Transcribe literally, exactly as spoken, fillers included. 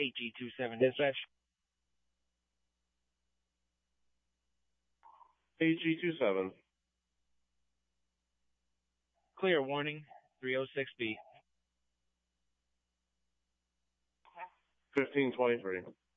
A G two seven dispatch. A G two seven. Clear warning, three oh six B. fifteen twenty-three.